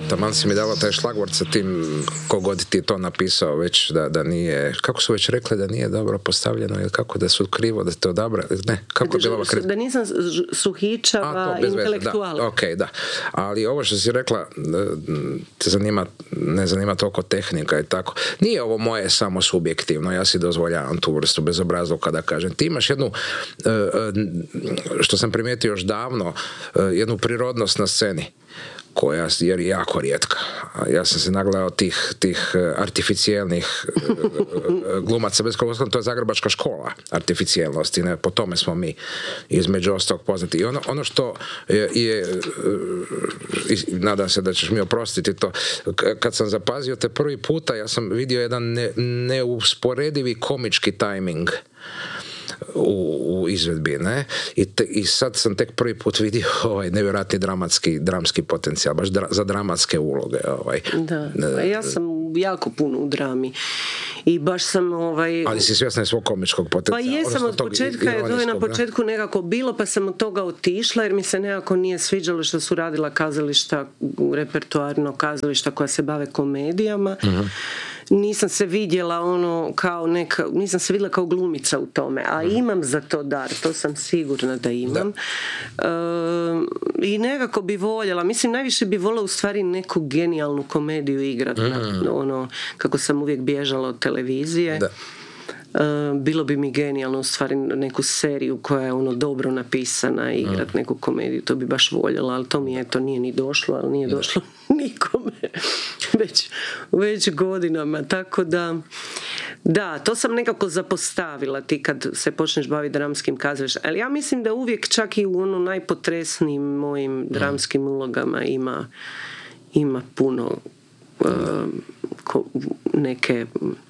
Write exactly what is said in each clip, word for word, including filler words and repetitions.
taman si mi dala taj šlagvort sa tim kogod ti to napisao već da, da nije, kako su već rekli da nije dobro postavljeno ili kako da su krivo da te odabra, ne, kako da, je bilo da nisam suhičava intelektual. Da, ok, da. Ali ovo što si rekla te zanima, ne zanima toliko tehnika i tako. Nije ovo moje samo subjektivno, ja si dozvoljavam tu vrstu bezobrazluka da kažem. Ti imaš jednu, što sam primijetio još davno, jednu prirodnost na sceni koja je jako rijetka. Ja sam se nagledao tih, tih artificijelnih glumaca bez koga, to je zagrebačka škola artificijelnosti, ne? Po tome smo mi između ostalog poznati. I ono, ono što je, je nadam se da ćeš mi oprostiti to, kad sam zapazio te prvi puta, ja sam vidio jedan ne, neusporedivi komički tajming U, u izvedbi, ne? I, te, i sad sam tek prvi put vidio ovaj nevjerojatni dramatski, dramski potencijal, baš dra, za dramatske uloge. Ovaj. Da, a ja sam jako puno u drami. I baš sam ovaj... Ali si svjesna je svog komičkog potencijala. Pa jesam od početka, je to je na početku nekako bilo, pa sam od toga otišla jer mi se nekako nije sviđalo što su radila kazališta, repertoarno kazališta koja se bave komedijama. Uh-huh. Nisam se vidjela ono kao neka, nisam se vidjela kao glumica u tome, a imam za to dar, to sam sigurna da imam. Da. E, i nekako bi voljela, mislim najviše bi voljela u stvari neku genijalnu komediju igrati, mm. ono, kako sam uvijek bježala od televizije. Da. Uh, bilo bi mi genijalno u stvari neku seriju koja je ono dobro napisana i igrat mm. neku komediju, to bi baš voljela, ali to mi eto nije ni došlo, ali nije došlo nikome već, već godinama, tako da da, to sam nekako zapostavila ti kad se počneš baviti dramskim kazalištem, ali ja mislim da uvijek čak i u ono najpotresnijim mojim dramskim ulogama ima ima puno uh, ko, neke,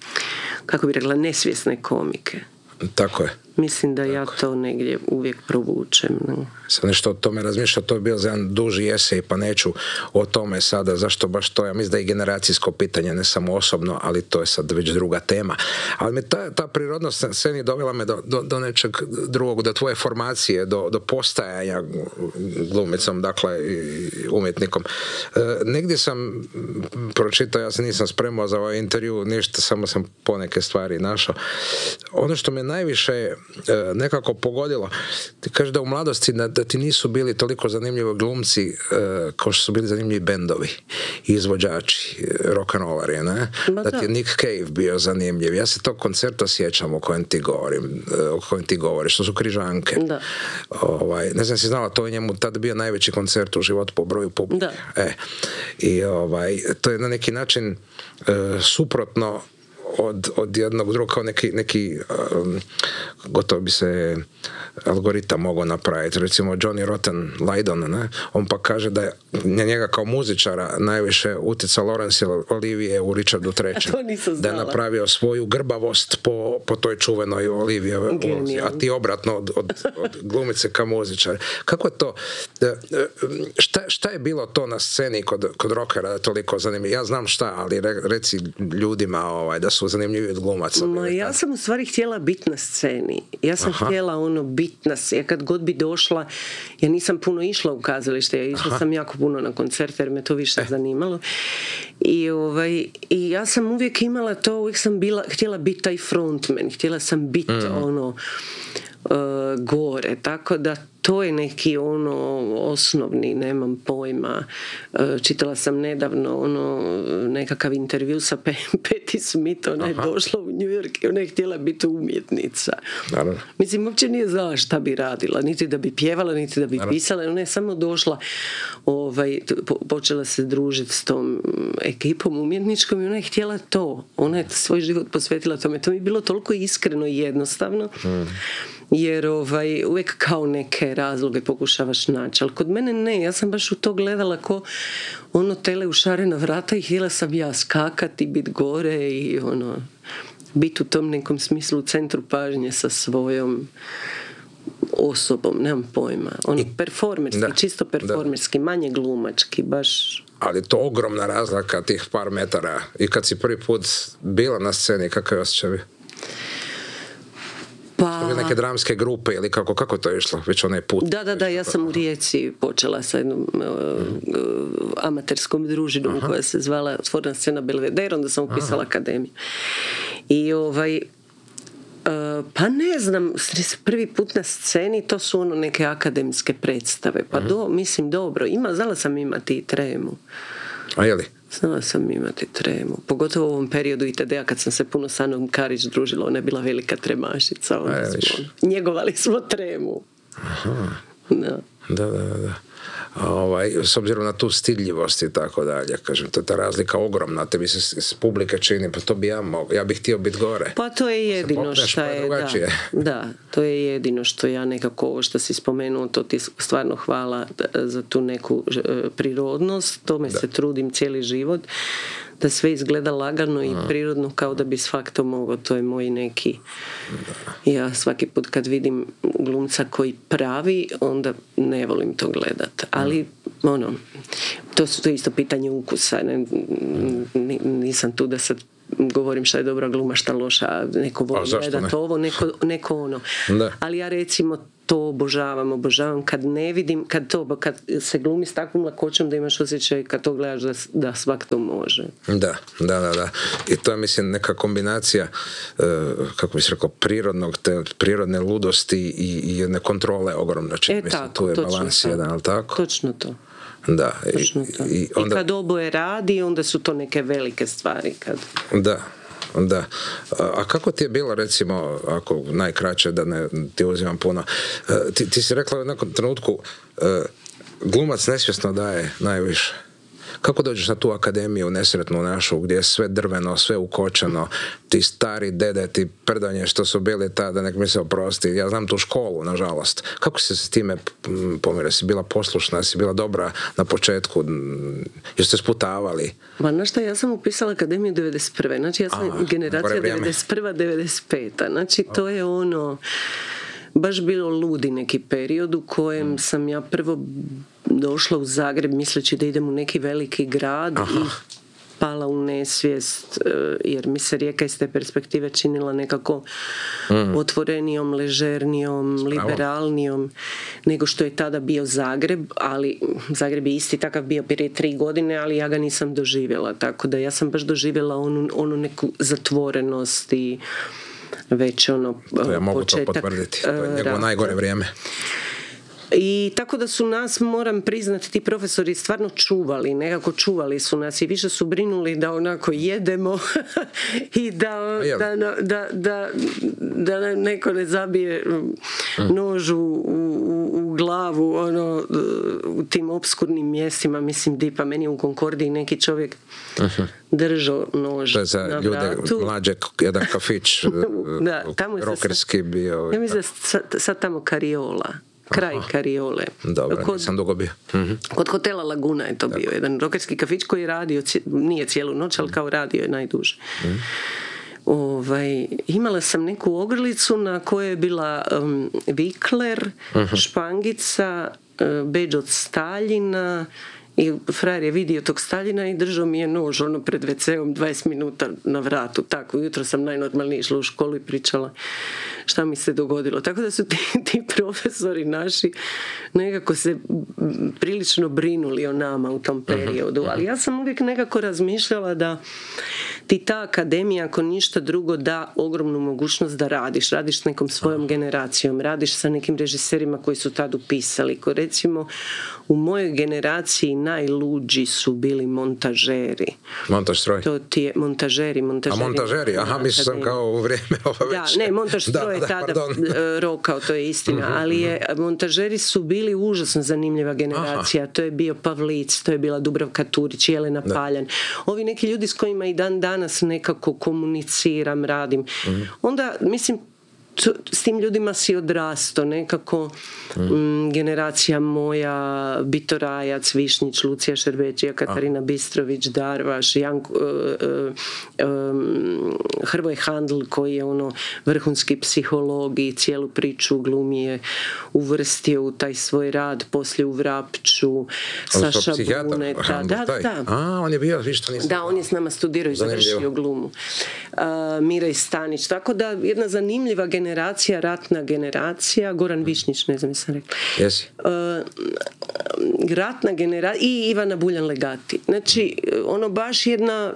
kako bi rekla, nesvjesne komike. Tako je. Mislim da ja to negdje uvijek provučem. No. Sam nešto o tome razmišljao, to je bio za jedan duži esej, pa neću o tome sada, zašto baš to, ja mislim da je generacijsko pitanje, ne samo osobno, ali to je sad već druga tema. Ali me ta, ta prirodnost sceni dovela me do, do, do nečeg drugog, do tvoje formacije, do, do postajanja glumicom, dakle umjetnikom. E, negdje sam pročitao, ja se nisam spremao za ovaj intervju, ništa, samo sam poneke stvari našao. Ono što me najviše nekako pogodilo, ti kažeš da u mladosti da, da ti nisu bili toliko zanimljivi glumci uh, kao što su bili zanimljivi bendovi, izvođači, rock'n'rollari, ne? Da, da ti je Nick Cave bio zanimljiv. Ja se tog koncerta sjećam o kojem ti govorim, o kojem ti govoriš, to su Križanke. Da. Ovaj, ne znam si znala, to je njemu tad bio najveći koncert u životu po broju publike. E, i ovaj, to je na neki način uh, suprotno Od, od jednog drugog, kao neki, neki um, gotovo bi se algoritam mogao napraviti. Recimo Johnny Rotten Lydon, ne? On pa kaže da je njega kao muzičara najviše utjecao Laurence Olivier u Richardu trećem. Da je napravio svoju grbavost po, po toj čuvenoj Olivijevoj ulozi. A ti obratno od, od, od glumice ka muzičar. Kako je to? Šta, šta je bilo to na sceni kod, kod rockera toliko zanimljivo? Ja znam šta, ali re, reci ljudima ovaj, da su zanimljivi od glumaca. Ma, ja sam u stvari htjela biti na sceni. Ja sam Aha. htjela ono biti na sceni. Ja kad god bi došla, ja nisam puno išla u kazalište, ja išla Aha. sam jako puno na koncerte jer me to više eh. zanimalo. I, ovaj, i ja sam uvijek imala to, uvijek sam bila, htjela biti taj frontman, htjela sam biti mm. ono uh, gore, tako da to je neki ono osnovni, nemam pojma. Čitala sam nedavno ono nekakav intervju sa Patti Smith, ona je došla u New York i ona je htjela biti umjetnica. Naravno. Mislim, uopće nije znala šta bi radila, niti da bi pjevala, niti da bi Naravno. pisala, ona je samo došla, ovaj, po, počela se družiti s tom ekipom umjetničkom i ona je htjela to. Ona je svoj život posvetila tome. To mi je bilo toliko iskreno i jednostavno. Hmm. Jer ovaj, uvijek kao neke razloge pokušavaš naći, ali kod mene ne, ja sam baš u to gledala ko ono tele u šarena vrata i htjela sam ja skakati, biti gore i ono, biti u tom nekom smislu u centru pažnje sa svojom osobom, nemam pojma, ono performerski, da, čisto performerski, da. Manje glumački, baš. Ali to ogromna razlika tih par metara i kad si prvi put bila na sceni, kakav je osjećaj? Pa... Su bili neke dramske grupe ili kako, kako to je išlo? Već onaj put. Da, da, da, ja sam u Rijeci počela sa jednom uh, uh, amaterskom družinom Aha. koja se zvala Otvorena scena Belvedere, onda sam upisala Aha. akademiju. I ovaj... Uh, pa ne znam, prvi put na sceni to su ono neke akademske predstave. Pa do, mislim dobro, ima, znala sam imati i tremu. A je li? Znala sam imati tremu. Pogotovo u ovom periodu I T D-a kad sam se puno sa Anom Karić družila, ona je bila velika tremašica. Onda smo, njegovali smo tremu. Aha. Da. Da, da, da. Ovaj, s obzirom na tu stidljivost i tako dalje, kažem, to je ta razlika ogromna, tebi se s publike čini, pa to bi ja mogao, ja bih htio biti gore. Pa to je jedino što je, da, da, to je jedino što ja nekako, ovo što si spomenuo, to ti stvarno hvala za tu neku prirodnost, tome da. se trudim cijeli život, da sve izgleda lagano i prirodno kao da bi svak to mogao, to je moj neki da. Ja svaki put kad vidim glumca koji pravi, onda ne volim to gledat, ali ono, to su to isto pitanje ukusa, ne, nisam tu da sad govorim šta je dobra gluma, šta loša, neko voli gledat ovo, neko, neko ono, da. Ali ja recimo to obožavam, obožavam kad ne vidim, kad to, kad se glumi s takvom lakoćom da imaš osjećaj kad to gledaš da, da svak to može. Da, da, da, da. I to je, mislim, neka kombinacija, uh, kako bi se rekao, prirodnog, te prirodne ludosti i, i jedne kontrole ogromno. Čini, e, mislim, tako, tu je balans jedan, ali tako? Točno to. Da. Točno to. I, i, onda, I kad oboje radi, onda su to neke velike stvari. Kad... Da. Da. A kako ti je bilo, recimo, ako najkraće da ne ti uzimam puno, ti, ti si rekla u nekom trenutku glumac nesvjesno daje najviše. Kako dođeš na tu akademiju nesretnu našu gdje je sve drveno, sve ukočeno, ti stari dede, ti prdanje što su bili tada, nek mi se oprosti, ja znam tu školu, nažalost. Kako si se s time pomirila? Si bila poslušna, si bila dobra na početku, jeste sputavali? Ma znaš šta, ja sam upisala akademiju devedeset prve Znači ja sam A, generacija devedeset prva devedeset peta Znači to je ono baš bilo ludi neki period u kojem mm. sam ja prvo došla u Zagreb misleći da idem u neki veliki grad Aha. i pala u nesvijest jer mi se Rijeka iz te perspektive činila nekako mm. otvorenijom, ležernijom, liberalnijom nego što je tada bio Zagreb, ali Zagreb je isti takav bio prije tri godine, ali ja ga nisam doživjela, tako da ja sam baš doživjela onu, onu neku zatvorenost i već ono to ja mogu početak, to potvrditi, to je njegovo najgore vrijeme. I tako da su nas, moram priznati, ti profesori stvarno čuvali, nekako čuvali su nas i više su brinuli da onako jedemo i da, da, da, da, da neko ne zabije nož u, u, u glavu ono, u tim opskurnim mjestima, mislim Dipa, meni u Konkordiji neki čovjek uh-huh. držao nož to je za ljude mlađe, jedan kafić da, tamo je rokerski sad, bio ja mislim da sad, sad tamo Kariola kraj Aha. Kariole. Dobro, kod, nisam dugo bio. Mm-hmm. Kod hotela Laguna je to Tako. bio. Jedan rokerski kafić koji je radio, nije cijelu noć, ali kao radio je najduže. Mm. Ovaj, imala sam neku ogrlicu na kojoj je bila um, vikler, mm-hmm. špangica, uh, bedž od Staljina i frajer je vidio tog Staljina i držao mi je nož ono pred ve ceom dvadeset minuta na vratu. Tako, jutro sam najnormalnije išla u školu i pričala šta mi se dogodilo. Tako da su ti, ti profesori naši nekako se prilično brinuli o nama u tom periodu. Ali ja sam uvijek nekako razmišljala da ti ta akademija, ako ništa drugo, da ogromnu mogućnost da radiš. Radiš s nekom svojom generacijom, radiš sa nekim režiserima koji su tad upisali. Ko recimo u mojoj generaciji najluđi su bili montažeri. Montaž stroj. To ti je montažeri, montažeri. A montažeri, aha, mislim sam kao u vrijeme ova već. Da, ne, montaž stroj je tada pardon. rokao, to je istina, mm-hmm. ali je, montažeri su bili užasno zanimljiva generacija. Aha. To je bio Pavlic, to je bila Dubravka Turić, Jelena da. Paljan. Ovi neki ljudi s kojima i dan danas nekako komuniciram, radim. Mm-hmm. Onda, mislim, s tim ljudima si odrasto nekako mm. generacija moja, Bito Rajac, Višnjić, Lucija Šerbeđija, Katarina A. Bistrović, Darvaš, Janko, uh, uh, um, Hrvoje Handl koji je ono vrhunski psiholog i cijelu priču glumi je uvrstio u taj svoj rad, poslije u Vrapču, Saša Buneta. Da, da. A, on je bio, vi što nisam. Da, on je s nama studirao i završio glumu. Uh, Mirej Stanić, tako da jedna zanimljiva generacija generacija, ratna generacija, Goran Višnjić, ne znam je sam rekla. Jesi. Uh, ratna generacija i Ivana Buljan Legati. Znači, ono baš jedna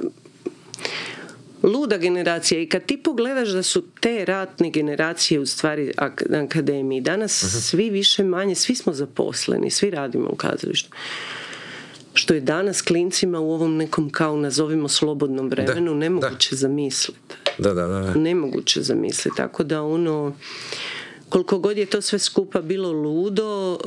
luda generacija i kad ti pogledaš da su te ratne generacije u stvari ak- na akademiji, danas uh-huh. svi više manje, svi smo zaposleni, svi radimo u kazalištu. Što je danas klincima u ovom nekom kao nazovimo slobodnom vremenu da, nemoguće da. zamisliti. Da, da, da. Nemoguće zamisliti. Tako da ono, koliko god je to sve skupa bilo ludo,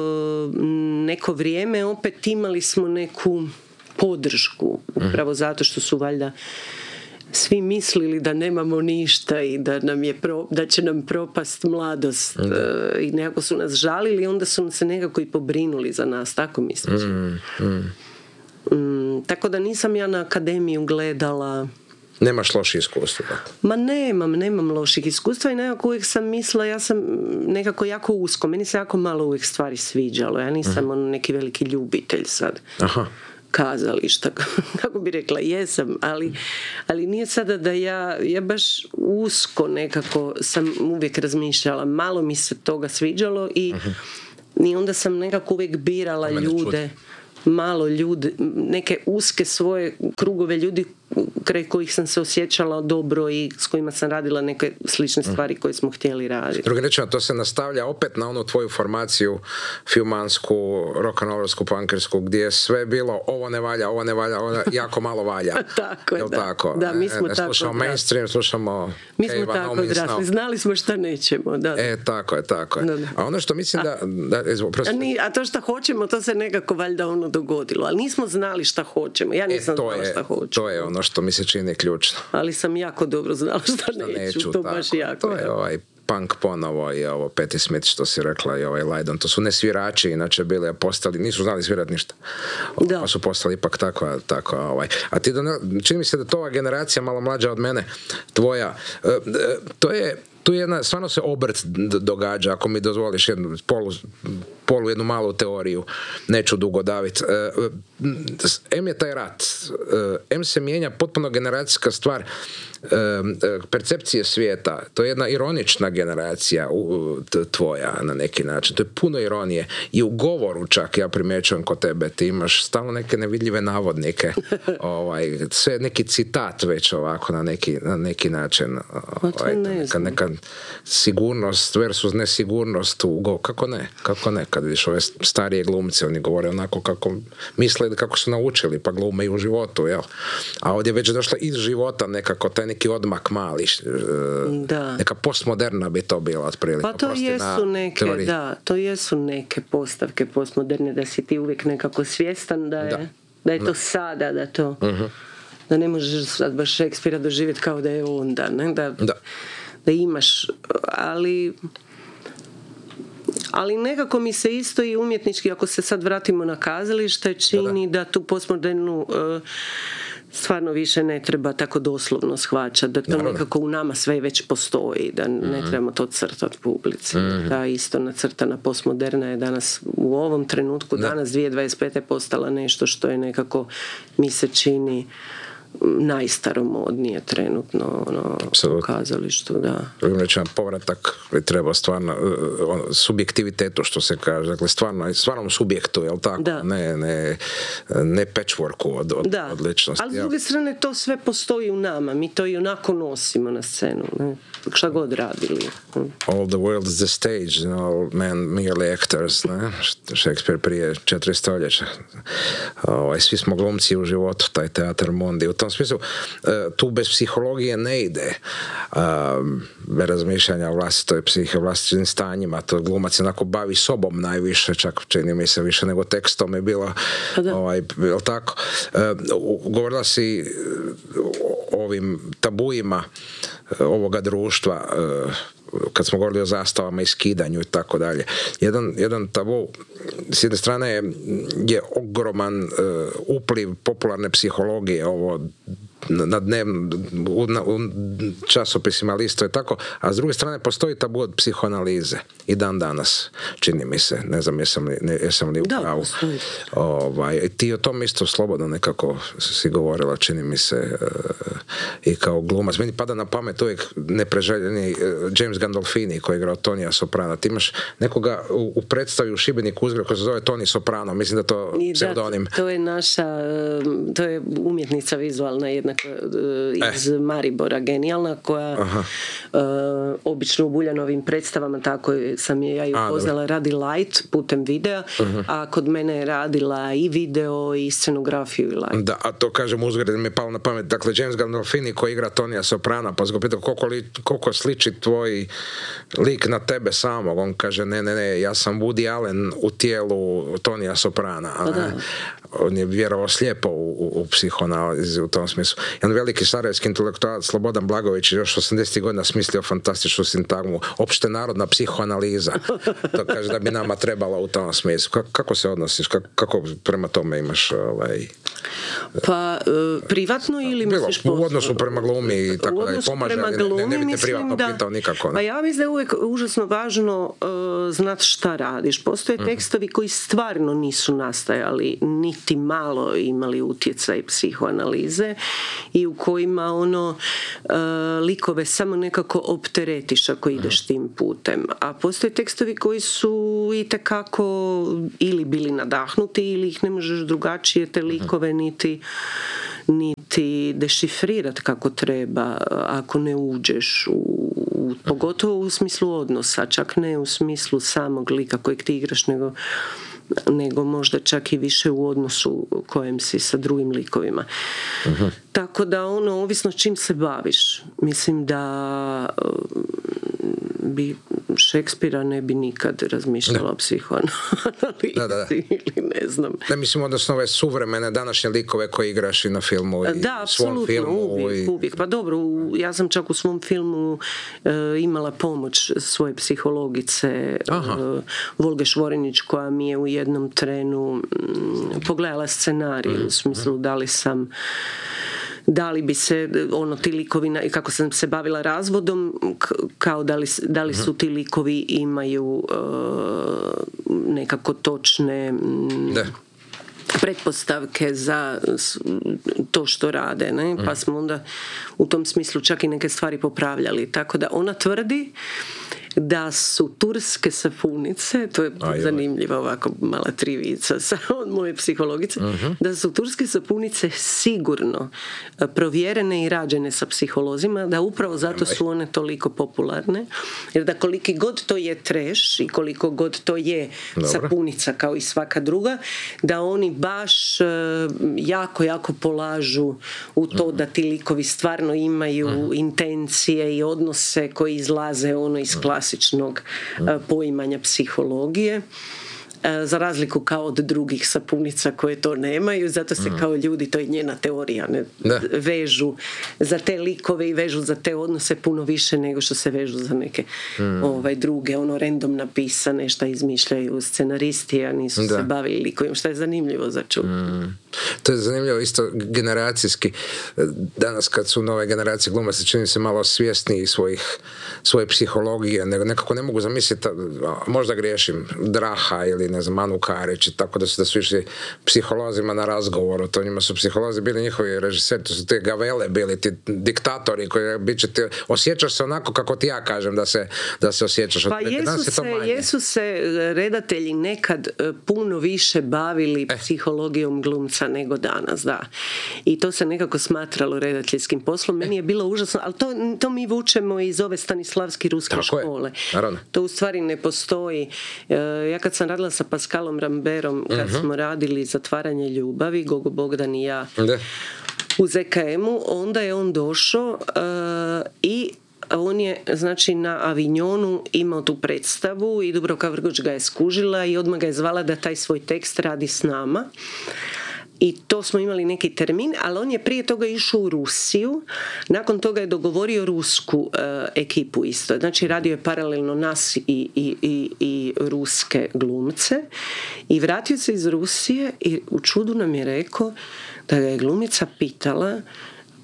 neko vrijeme opet imali smo neku podršku. Upravo zato što su valjda svi mislili da nemamo ništa i da, nam je pro, da će nam propast mladost uh, i nekako su nas žalili i onda su se nekako i pobrinuli za nas, tako mislim. Mm, mm. Mm, tako da nisam ja na akademiju gledala. Nemaš loših iskustva? Ma nemam, nemam loših iskustva i nekako uvijek sam mislila, ja sam nekako jako usko, meni se jako malo uvijek stvari sviđalo, ja nisam mm. on neki veliki ljubitelj sad. Aha. Kazališta, kako bi rekla, jesam, ali, ali nije sada da ja, ja baš usko nekako sam uvijek razmišljala, malo mi se toga sviđalo i, uh-huh. i onda sam nekako uvijek birala ljude, malo ljude, neke uske svoje krugove ljudi kraj kojih sam se osjećala dobro i s kojima sam radila neke slične stvari koje smo htjeli raditi. Drugim rečima, to se nastavlja opet na onu tvoju formaciju filmansku, rock'n'rollsku, punkersku, gdje je sve bilo ovo ne valja, ovo ne valja, ovo jako malo valja. Tako je, Jel da. Tako? Da, mi smo ne, ne tako slušamo mainstream, slušamo mi smo tako odrasli, znali smo šta nećemo. Da, da. E, tako je, tako je. Da, da. A ono što mislim da... da, da izvo, a, ni, a to šta hoćemo, to se nekako valjda ono dogodilo, ali nismo znali šta hoćemo. Ja nisam e, to znala je, šta hoćemo. To je ono što mi se čini ključno. Ali sam jako dobro znala šta, šta neću, neću, to tako. Baš jako. To je ovaj punk ponovo i ovo Patti Smith što si rekla i ovaj Lydon, to su ne svirači, inače bili postali, nisu znali svirati ništa. Da. Pa su postali ipak tako, tako ovaj. A ti, čini mi se da to ova generacija malo mlađa od mene, tvoja, to je tu jedna, stvarno se obrt događa, ako mi dozvoliš jednu polu, polu jednu malu teoriju, neću dugo daviti. Em je taj rat, em se mijenja potpuno generacijska stvar percepcije svijeta, to je jedna ironična generacija tvoja na neki način, to je puno ironije i u govoru čak ja primjećujem kod tebe, ti imaš stalno neke nevidljive navodnike, ovaj, sve neki citat već ovako na neki, na neki način, ovaj, neka, neka sigurnost versus nesigurnost u go, kako ne, kako ne, kad vidiš ove starije glumce, oni govore onako kako misle, kako su naučili, pa glume i u životu, jel? A ovdje već došla iz života nekako taj neki odmak mali, da. Neka postmoderna bi to bila otprilike. Pa to jesu neke, teoriji. Da, to jesu neke postavke postmoderne, da si ti uvijek nekako svjestan da je, da. Da je to da. Sada, da to, uh-huh. da ne možeš sad baš Šekspira doživjeti kao da je onda, ne? Da, da. Da imaš, ali ali nekako mi se isto i umjetnički, ako se sad vratimo na kazalište, čini da, da. da tu postmodernu uh, stvarno više ne treba tako doslovno shvaćati, da to Naravno. Nekako u nama sve već postoji, da mm-hmm. ne trebamo to crtati publici. Mm-hmm. Ta isto nacrtana postmoderna je danas u ovom trenutku, da. Danas dvije tisuće dvadeset pete postala nešto što je nekako mi se čini najstaromodnije trenutno ono, u kazalištu, da. Znači, povratak bi trebao stvarno uh, subjektivitetu, što se kaže, dakle stvarno, stvarnom subjektu, jel tako? Da. Ne, ne, ne patchworku od, od, od ličnosti. Ali s druge strane to sve postoji u nama, mi to i onako nosimo na scenu, ne? Šta god radili. All the world is the stage, and all men merely actors, ne? Shakespeare prije četiri stoljeća. Ovaj, svi smo glumci u životu, taj teatar mondi. U tom smislu, tu bez psihologije ne ide, bez razmišljanja o vlastitoj psihi, o vlastitim stanjima, to glumac onako bavi sobom najviše, čak čini mi se više nego tekstom je bilo, ovaj, bilo tako. Govorila si o ovim tabuima ovoga društva, kad smo govorili o zastavama i skidanju i tako dalje. Jedan, jedan tabu s jedne strane je, je ogroman uh, upliv popularne psihologije, ovo na dnevnom, u, na, u časopisima listove tako, a s druge strane postoji tabu od psihoanalize i dan danas, čini mi se, ne znam jesam li, ne, jesam li u pravu. Ovaj, ti o tom isto slobodno nekako si govorila, čini mi se, uh, i kao glumac. Meni pada na pamet uvijek nepreželjeni uh, James Gandolfini koji je igrao Tonija Soprana. Ti imaš nekoga u, u predstavi u Šibeniku uzgled koji se zove Toni Soprano, mislim da to pseudonim. Da, to je naša, to je umjetnica vizualna jednako iz eh. Maribora, genijalna, koja uh, obično u Buljanovim predstavama, tako sam je ja i upoznala, radi light putem videa, uh-huh. a kod mene je radila i video i scenografiju i light. Da, a to kažem uzgled mi je palo na pamet. Dakle, James Gandolfini koji igra Tonija Soprana, pa ga pitao koliko, li, koliko sliči tvoj lik na tebe samog. On kaže, ne, ne, ne, ja sam Woody Allen u tijelu Tonija Soprana. A ne? On je vjerovao slijepo u, u, u psihoanalizi u tom smislu. Jedan veliki sarajevski intelektualac Slobodan Blagović još osamdesetih godina smislio fantastičnu sintagmu opšte narodna psihoanaliza. To kaže da bi nama trebala u tom smislu. Kako, kako se odnosiš? Kako, kako prema tome imaš ovaj... Pa privatno ili Bilo, misliš u odnosu prema glumi i tako da pomaže, prema glumi, ne, ne bi te privatno da, pitao nikako. Ne? Pa ja mislim da je uvijek užasno važno uh, znati šta radiš. Postoje tekstovi koji stvarno nisu nastajali niti malo imali utjecaj psihoanalize i u kojima ono uh, likove samo nekako opteretiš ako ideš tim putem. A postoje tekstovi koji su itekako ili bili nadahnuti ili ih ne možeš drugačije te likove niti niti dešifrirati kako treba ako ne uđeš u, u, pogotovo u smislu odnosa, čak ne u smislu samog lika kojeg ti igraš, nego nego možda čak i više u odnosu kojem si sa drugim likovima. Uh-huh. Tako da ono, ovisno čim se baviš, mislim da bi Šekspira ne bi nikad razmišljala o psihoanalizi da, da, da. ili ne znam. Da, mislim, odnosno ove suvremene današnje likove koje igraš i na filmu i da, svom filmu. Uvijek, i... uvijek. Pa dobro, ja sam čak u svom filmu e, imala pomoć svoje psihologice e, Volge Švorinić, koja mi je u jednom trenu m, pogledala scenarij mm. u smislu da li sam da li bi se ono ti likovi i kako sam se bavila razvodom, kao da li, da li su ti likovi imaju uh, nekako točne da. pretpostavke za to što rade, ne? Pa smo onda u tom smislu čak i neke stvari popravljali, tako da ona tvrdi da su turske sapunice, to je Aj, zanimljiva ovako mala trivica od moje psihologice, uh-huh. da su turske sapunice sigurno provjerene i rađene sa psiholozima, da upravo zato su one toliko popularne, jer da koliki god to je trash i koliko god to je Dobro. sapunica kao i svaka druga, da oni baš jako, jako polažu u to uh-huh. da ti likovi stvarno imaju uh-huh. intencije i odnose koji izlaze ono iz klasa klasičnog poimanja psihologije, za razliku kao od drugih sapunica koje to nemaju, zato se mm. kao ljudi, to je njena teorija, ne, vežu za te likove i vežu za te odnose puno više nego što se vežu za neke mm. ovaj, druge, ono random napisane, šta izmišljaju scenaristi, a nisu da. se bavili likovima, što je zanimljivo za čuti. Mm. To je zanimljivo isto generacijski. Danas kad su nove generacije glumaca, čini se malo svjesniji svojih, svoje psihologije, nego nekako ne mogu zamisliti, možda griješim, Draha ili ne znam, Anu Karić, tako da su, da su išli psiholozima na razgovor, to njima su psiholozi bili njihovi režiseri, to su te gavele bili, ti diktatori koji bit će ti, osjećaš se onako kako ti ja kažem da se, da se osjećaš. Pa jesu se, jesu se redatelji nekad puno više bavili eh. psihologijom glumca nego danas, da. I to se nekako smatralo redateljskim poslom. Meni je bilo užasno, ali to, to mi vučemo iz ove Stanislavski ruske Tako škole. To u stvari ne postoji. Ja kad sam radila sa Pascalom Ramberom, kad uh-huh. smo radili Zatvaranje ljubavi, Gogo Bogdan i ja De. u Z K M-u, onda je on došao uh, i on je, znači, na Avignonu imao tu predstavu i Dubravka Vrgoč ga je skužila i odmah ga je zvala da taj svoj tekst radi s nama. I to smo imali neki termin, ali on je prije toga išao u Rusiju, nakon toga je dogovorio rusku uh, ekipu isto, znači radio je paralelno nas i, i, i, i ruske glumce i vratio se iz Rusije i u čudu nam je rekao da ga je glumica pitala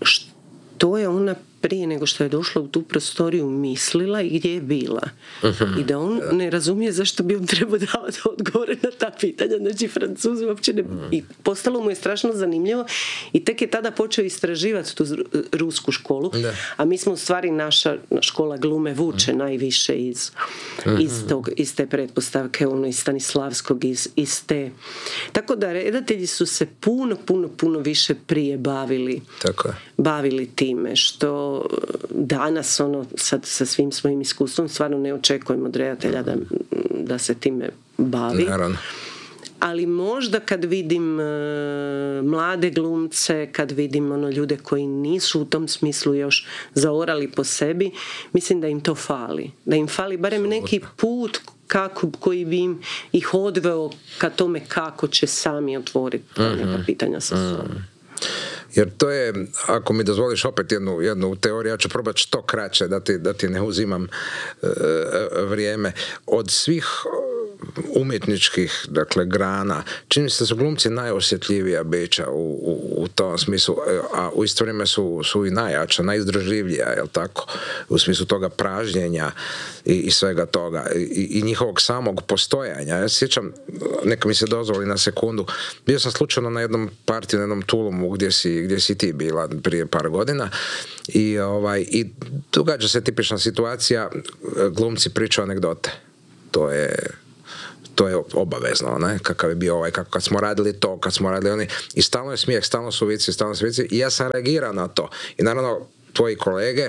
što je ona prije nego što je došla u tu prostoriju mislila i gdje je bila. Uh-huh. I da on ne razumije zašto bi on trebao davati odgovore na ta pitanja. Znači, Francuzi uopće ne... Uh-huh. I postalo mu je strašno zanimljivo i tek je tada počeo istraživati tu rusku školu. Da. A mi smo u stvari, naša škola glume vuče uh-huh. najviše iz, uh-huh. iz, tog, iz te pretpostavke, ono, iz Stanislavskog, iz, iz te... Tako da redatelji su se puno, puno, puno više prije bavili, Tako je. bavili time, što danas ono, sad, sa svim svojim iskustvom stvarno ne očekujemo od redatelja da, da se time bavi. Naravno. Ali možda kad vidim uh, mlade glumce, kad vidim ono, ljude koji nisu u tom smislu još zaorali po sebi, mislim da im to fali. Da im fali barem neki put kako, koji bi im ih odveo ka tome kako će sami otvoriti mm-hmm. neka pitanja sa sobom. Mm. Jer to je, ako mi dozvoliš opet jednu, jednu teoriju, ja ću probati što kraće da ti, da ti ne uzimam e, vrijeme. Od svih umjetničkih, dakle, grana, čini se da su glumci najosjetljivija bića u, u, u tom smislu, a u isto vrijeme su, su i najjača, najizdržljivija, jel tako, u smislu toga pražnjenja i, i svega toga i, i njihovog samog postojanja. Ja se sjećam, neka mi se dozvoli na sekundu, bio sam slučajno na jednom partiju, na jednom Tulumu gdje si, gdje si ti bila prije par godina i, ovaj, i događa se tipična situacija, glumci pričaju anegdote. To je to je obavezno, ne? Kakav je bio ovaj, kako kad smo radili to, kad smo radili oni, i stalno je smijeh, stalno su vici, stalno su vici, i ja sam reagirao na to. I naravno, tvoji kolege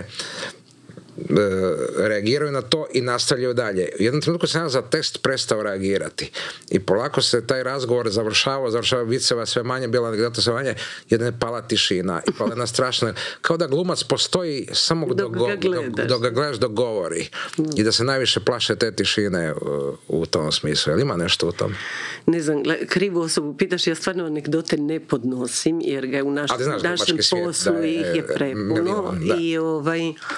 reagiraju na to i nastavljaju dalje. U jednom trenutku sam ja za test prestao reagirati i polako se taj razgovor završavao, završavao viceva sve manje, bila anegdota sve manje, jedna je pala tišina i pala jedna strašna, kao da glumac postoji samo dok, dok, ga, gledaš. dok, dok ga gledaš dok govori mm. i da se najviše plaše te tišine u, u tom smislu. Jel ima nešto u tom? Ne znam, krivu osobu pitaš, ja stvarno anegdote ne podnosim jer ga u naš, našem poslu da, ih je prepuno i ovaj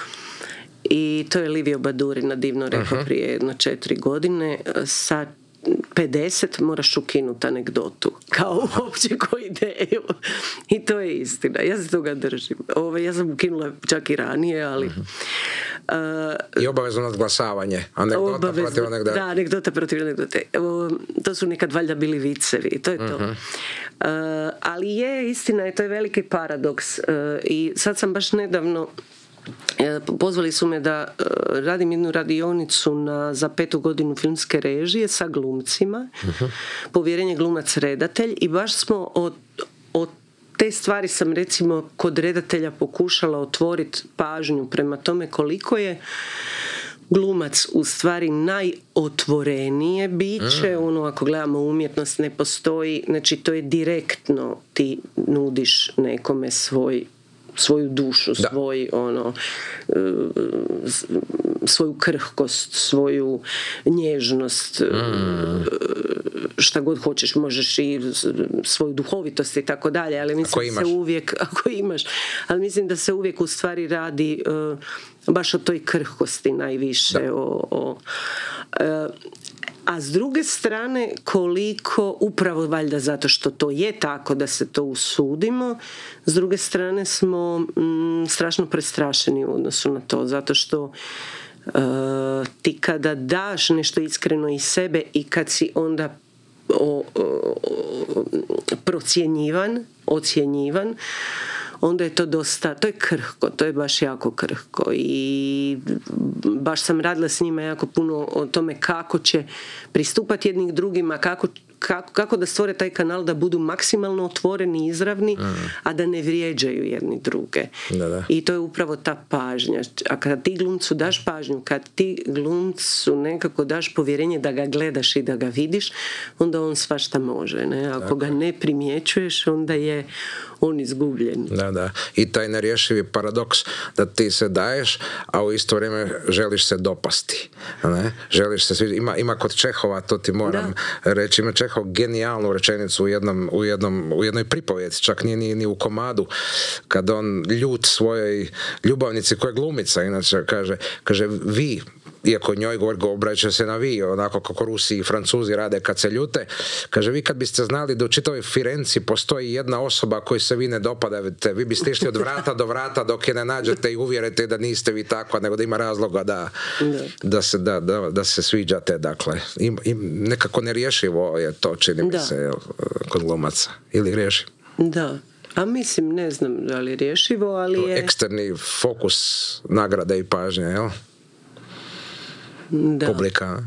i to je Livio Badurina divno rekao uh-huh. prije jedno četiri godine. Sa pedeset moraš ukinuti anegdotu kao uopće koju ideju. I to je istina. Ja se toga držim. Ove, ja sam ukinula čak i ranije, ali... Uh, I obavezno nadglasavanje. Anegdota obavezno, protiv anegdote. Da, anegdota protiv anegdote. Uh, to su nekad valjda bili vicevi. To je to. Uh-huh. Uh, ali je istina, to je veliki paradoks. Uh, I sad sam baš nedavno pozvali su me da uh, radim jednu radionicu na, za petu godinu filmske režije sa glumcima, uh-huh. povjerenje glumac redatelj, i baš smo od, od te stvari sam recimo kod redatelja pokušala otvoriti pažnju prema tome koliko je glumac u stvari najotvorenije biće, mm. ono ako gledamo umjetnost ne postoji, znači to je direktno ti nudiš nekome svoj svoju dušu, da. svoj ono svoju krhkost, svoju nježnost, mm. šta god hoćeš, možeš i svoju duhovitost i tako dalje, ali mislim da se uvijek, ako imaš, ali mislim da se uvijek u stvari radi uh, baš o toj krhkosti najviše, da. o, o uh, a s druge strane koliko, upravo valjda zato što to je tako da se to usudimo, s druge strane smo mm, strašno prestrašeni u odnosu na to, zato što uh, ti kada daš nešto iskreno iz sebe i kad si onda o, o, o, procjenjivan, ocjenjivan, onda je to dosta, to je krhko, to je baš jako krhko i baš sam radila s njima jako puno o tome kako će pristupati jednih drugima, kako, kako, kako da stvore taj kanal da budu maksimalno otvoreni, izravni, mm. a da ne vrijeđaju jedni druge. Da, da. I to je upravo ta pažnja. A kad ti glumcu daš pažnju, kad ti glumcu nekako daš povjerenje da ga gledaš i da ga vidiš, onda on svašta može. Ne? Ako dakle. ga ne primjećuješ, onda je on izgubljen. Da, da. I taj nerješivi paradoks da ti se daješ, a u isto vrijeme želiš se dopasti. Ne? Želiš se svi... Ima, ima kod Čehova, to ti moram da. reći, ima Čehov genijalnu rečenicu u jednom, u jednom, u jednoj pripovjedi, čak nije ni, ni u komadu, kad on ljut svojoj ljubavnici koja je glumica, inače kaže, kaže vi iako njoj go obraća se na vi, onako kako Rusi i Francuzi rade kad se ljute. Kaže, vi kad biste znali da u čitavoj Firenci postoji jedna osoba koju se vi ne dopadate, vi biste išli od vrata do vrata dok je ne nađete i uvjerite da niste vi takva, nego da ima razloga da, da, se, da, da, da se sviđate. Dakle, i, i nekako nerješivo je to, čini mi se, kod glumaca. Ili riješi? Da. A mislim, ne znam da li je rješivo, ali je... Eksterni fokus nagrade i pažnje, jel? Da. Publika.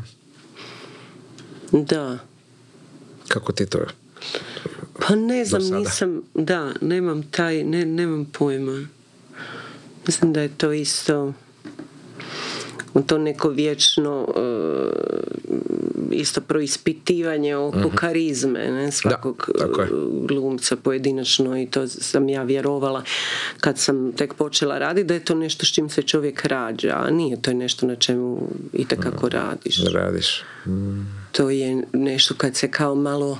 Da. Kako ti to? Pa ne znam, nisam... Da, nemam taj... Ne, nemam pojma. Mislim da je to isto... To neko vječno uh, isto proispitivanje oko mm-hmm. karizme, ne, svakog da, glumca pojedinačno, i to sam ja vjerovala kad sam tek počela raditi, da je to nešto s čim se čovjek rađa, a nije, to je nešto na čemu itekako mm. radiš. Radiš. Mm. To je nešto kad se kao malo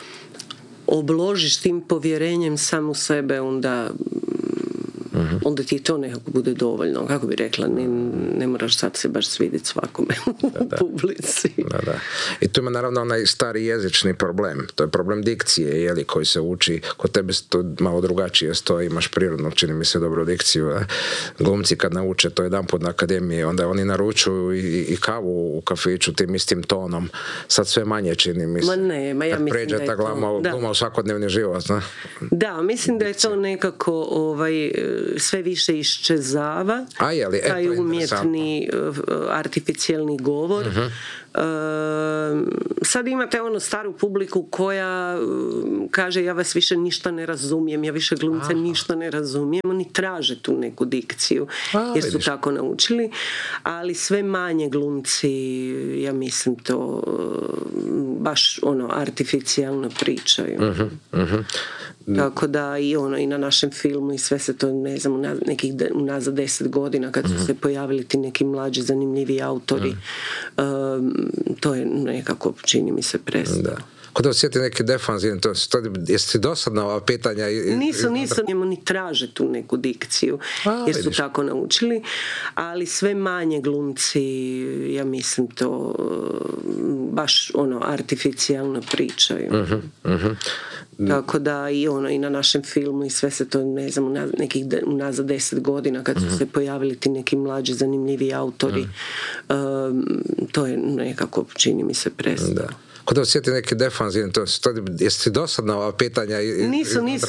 obložiš tim povjerenjem sam u sebe, onda mm-hmm. onda ti to nekako bude dovoljno. Kako bi rekla, ne, ne moraš sad se baš svidjeti svakome u publici. Da, da. I tu ima naravno onaj stari jezični problem. To je problem dikcije, jeli, koji se uči. Kod tebe to malo drugačije stoji, imaš prirodno, čini mi se, dobru dikciju. A glumci kad nauče to jedan put na akademiji, onda oni naručuju i, i kavu u kafiću tim istim tonom. Sad sve manje, čini mi se. Ma ne, ma ja kad mislim da je ta gluma, to... gluma u svakodnevni život. Ne? Da, mislim da je to nekako ovaj, sve više iščezava. A je li? E, taj umjetni artificijelni govor. Uh-huh. Uh, sad imate ono staru publiku koja uh, kaže, ja vas više ništa ne razumijem, ja više glumce Aha. ništa ne razumijem. Oni traže tu neku dikciju A, jer su vidiš. tako naučili, ali sve manje glumci, ja mislim, to uh, baš ono artificijalno pričaju. Uh-huh. Uh-huh. Tako da i ono i na našem filmu i sve se to, ne znam, unaz, nekih de, unazad deset godina kad su mm-hmm. se pojavili ti neki mlađi zanimljivi autori, mm. um, to je nekako, čini mi se, presno. Da. Kod da osjeti neki defanzivni, to, to, jesi ti dosadna ova pitanja? Nisu, nisu, oni traže tu neku dikciju, A, jer su vidiš. tako naučili, ali sve manje glumci, ja mislim, to baš ono artificijalno pričaju. Uh-huh, uh-huh. Tako da i ono i na našem filmu i sve se to, ne znam, unaz, nekih de, unazad deset godina kad su uh-huh. se pojavili ti neki mlađi zanimljivi autori, uh-huh. um, to je nekako, čini mi se, presno. Da. Kod da osjeti neki defanzivni, to, to, jesi ti dosadna ova pitanja? Nisu, nisu,